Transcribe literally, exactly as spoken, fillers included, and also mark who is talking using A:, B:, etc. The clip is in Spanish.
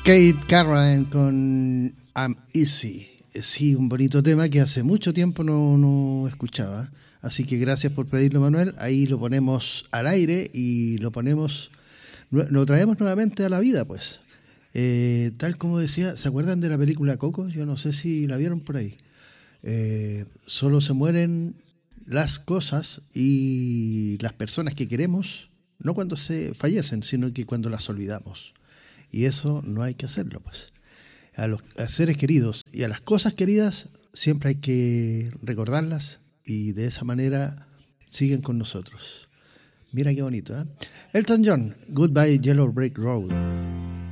A: Kate Carradine con I'm Easy. Sí, un bonito tema que hace mucho tiempo no, no escuchaba. Así que gracias por pedirlo, Manuel. Ahí lo ponemos al aire y lo ponemos, lo traemos nuevamente a la vida, pues. Eh, tal como decía, ¿se acuerdan de la película Coco? Yo no sé si la vieron por ahí. Eh, solo se mueren las cosas y las personas que queremos, no cuando se fallecen, sino que cuando las olvidamos. Y eso no hay que hacerlo, pues. A los a seres queridos y a las cosas queridas siempre hay que recordarlas y de esa manera siguen con nosotros. Mira qué bonito, ¿eh? Elton John, Goodbye Yellow Brick Road.